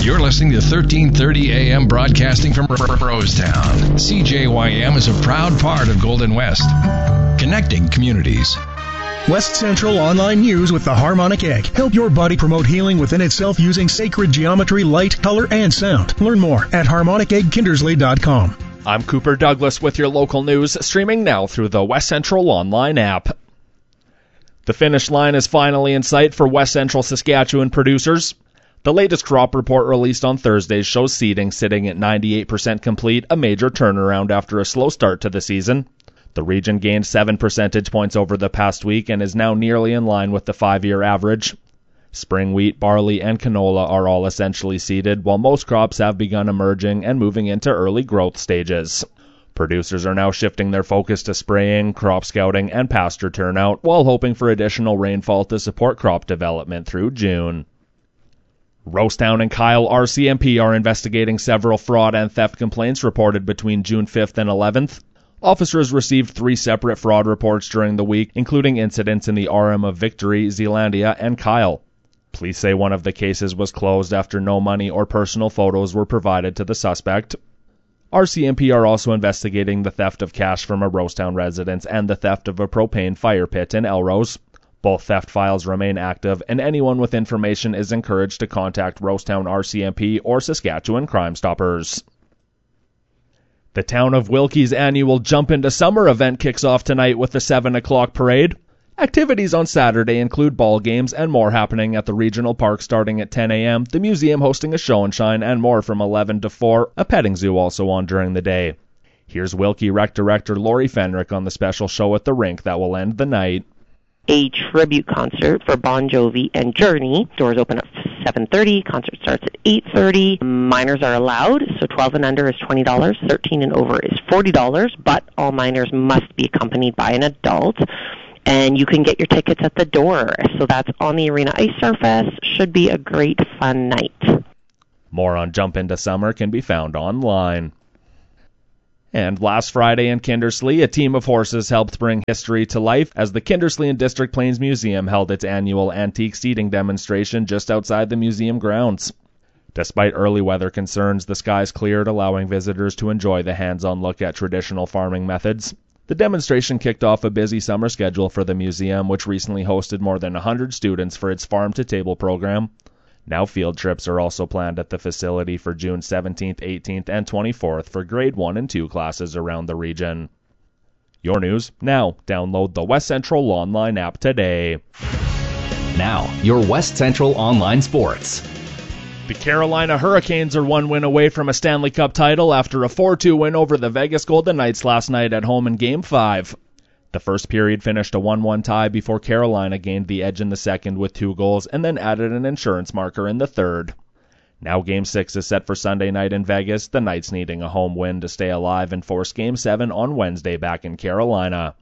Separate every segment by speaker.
Speaker 1: You're listening to 1330 AM broadcasting from Rosetown. CJYM is a proud part of Golden West, connecting communities.
Speaker 2: West Central Online News with the Harmonic Egg. Help your body promote healing within itself using sacred geometry, light, color, and sound. Learn more at harmoniceggkindersley.com.
Speaker 3: I'm Cooper Douglas with your local news, streaming now through the West Central Online app. The finish line is finally in sight for West Central Saskatchewan producers. The latest crop report released on Thursday shows seeding sitting at 98% complete, a major turnaround after a slow start to the season. The region gained 7 percentage points over the past week and is now nearly in line with the 5-year average. Spring wheat, barley, and canola are all essentially seeded, while most crops have begun emerging and moving into early growth stages. Producers are now shifting their focus to spraying, crop scouting, and pasture turnout, while hoping for additional rainfall to support crop development through June. Rosetown and Kyle RCMP are investigating several fraud and theft complaints reported between June 5th and 11th. Officers received 3 separate fraud reports during the week, including incidents in the RM of Victory, Zealandia, and Kyle. Police say one of the cases was closed after no money or personal photos were provided to the suspect. RCMP are also investigating the theft of cash from a Rosetown residence and the theft of a propane fire pit in Elrose. Both theft files remain active, and anyone with information is encouraged to contact Rosetown RCMP or Saskatchewan Crime Stoppers. The Town of Wilkie's annual Jump Into Summer event kicks off tonight with the 7 o'clock parade. Activities on Saturday include ball games and more happening at the regional park starting at 10 a.m., the museum hosting a show and shine, and more from 11 to 4, a petting zoo also on during the day. Here's Wilkie Rec Director Lori Fenrick on the special show at the rink that will end the night.
Speaker 4: A tribute concert for Bon Jovi and Journey. Doors open at 7:30. Concert starts at 8:30. Minors are allowed, so 12 and under is $20. 13 and over is $40, but all minors must be accompanied by an adult. And you can get your tickets at the door. So that's on the Arena Ice Surface. Should be a great, fun night.
Speaker 3: More on Jump Into Summer can be found online. And last Friday in Kindersley, a team of horses helped bring history to life as the Kindersley and District Plains Museum held its annual antique seating demonstration just outside the museum grounds. Despite early weather concerns, the skies cleared, allowing visitors to enjoy the hands-on look at traditional farming methods. The demonstration kicked off a busy summer schedule for the museum, which recently hosted more than 100 students for its farm-to-table program. Now field trips are also planned at the facility for June 17th, 18th, and 24th for grade 1 and 2 classes around the region. Your news now. Download the West Central Online app today.
Speaker 5: Now, your West Central Online sports.
Speaker 3: The Carolina Hurricanes are 1 win away from a Stanley Cup title after a 4-2 win over the Vegas Golden Knights last night at home in Game 5. The first period finished a 1-1 tie before Carolina gained the edge in the second with 2 goals and then added an insurance marker in the third. Now Game 6 is set for Sunday night in Vegas, the Knights needing a home win to stay alive and force Game 7 on Wednesday back in Carolina.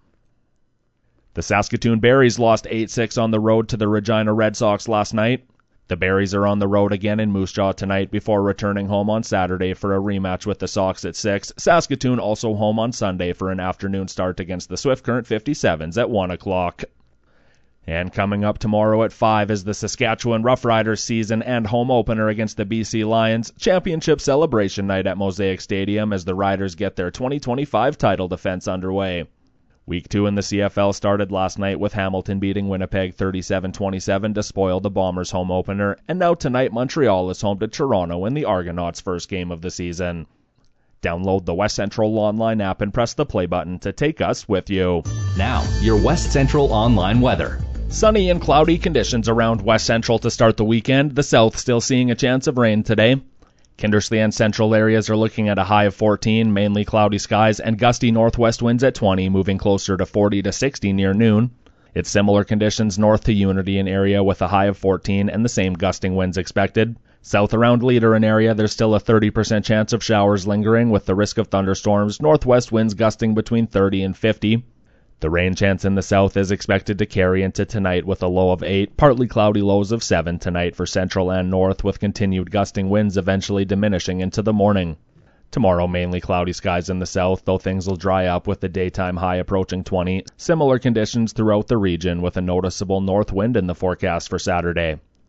Speaker 3: The Saskatoon Berries lost 8-6 on the road to the Regina Red Sox last night. The Berries are on the road again in Moose Jaw tonight before returning home on Saturday for a rematch with the Sox at 6. Saskatoon also home on Sunday for an afternoon start against the Swift Current 57s at 1 o'clock. And coming up tomorrow at 5 is the Saskatchewan Roughriders season and home opener against the BC Lions, championship celebration night at Mosaic Stadium as the Riders get their 2025 title defense underway. Week 2 in the CFL started last night with Hamilton beating Winnipeg 37-27 to spoil the Bombers' home opener, and now tonight Montreal is home to Toronto in the Argonauts' first game of the season. Download the West Central Online app and press the play button to take us with you.
Speaker 5: Now, your West Central Online weather.
Speaker 3: Sunny and cloudy conditions around West Central to start the weekend, the south still seeing a chance of rain today. Kindersley and central areas are looking at a high of 14, mainly cloudy skies, and gusty northwest winds at 20, moving closer to 40 to 60 near noon. It's similar conditions north to Unity and area with a high of 14 and the same gusting winds expected. South around Leader and area, there's still a 30% chance of showers lingering with the risk of thunderstorms, northwest winds gusting between 30 and 50. The rain chance in the south is expected to carry into tonight with a low of 8, partly cloudy lows of 7 tonight for central and north with continued gusting winds eventually diminishing into the morning. Tomorrow mainly cloudy skies in the south, though things will dry up with the daytime high approaching 20. Similar conditions throughout the region with a noticeable north wind in the forecast for Saturday.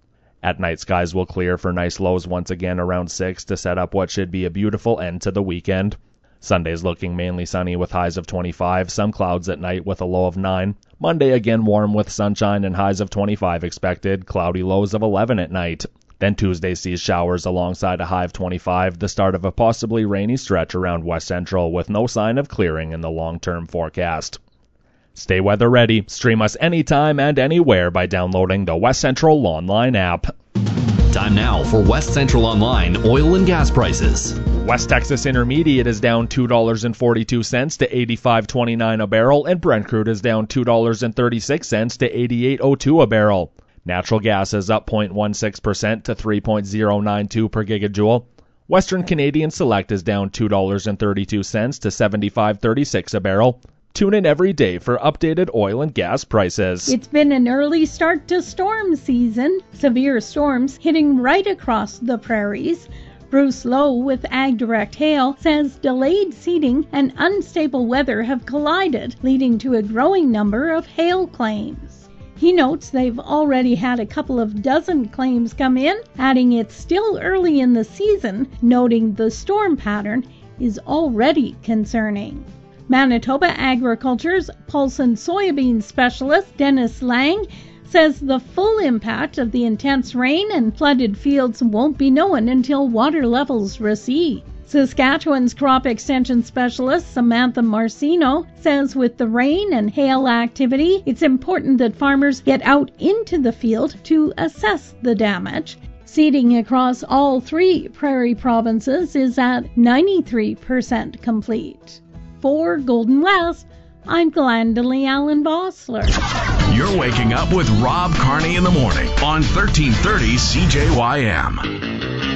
Speaker 3: At night, skies will clear for nice lows once again around 6 to set up what should be a beautiful end to the weekend. Sunday's looking mainly sunny with highs of 25, some clouds at night with a low of 9. Monday again warm with sunshine and highs of 25 expected, cloudy lows of 11 at night. Then Tuesday sees showers alongside a high of 25, the start of a possibly rainy stretch around West Central with no sign of clearing in the long-term forecast. Stay weather ready. Stream us anytime and anywhere by downloading the West Central Online app.
Speaker 5: Time now for West Central Online oil and gas prices.
Speaker 3: West Texas Intermediate is down $2.42 to $85.29 a barrel, and Brent crude is down $2.36 to $88.02 a barrel. Natural gas is up 0.16% to 3.092 per gigajoule. Western Canadian Select is down $2.32 to $75.36 a barrel. Tune in every day for updated oil and gas prices.
Speaker 6: It's been an early start to storm season. Severe storms hitting right across the prairies. Bruce Lowe with Ag Direct Hail says delayed seeding and unstable weather have collided, leading to a growing number of hail claims. He notes they've already had a couple of dozen claims come in, adding it's still early in the season, noting the storm pattern is already concerning. Manitoba Agriculture's Paulson soybean specialist Dennis Lang says the full impact of the intense rain and flooded fields won't be known until water levels recede. Saskatchewan's crop extension specialist Samantha Marcino says with the rain and hail activity, it's important that farmers get out into the field to assess the damage. Seeding across all 3 prairie provinces is at 93% complete. For Golden West, I'm Glendalee Allen Bossler.
Speaker 1: You're waking up with Rob Carney in the morning on 1330 CJYM.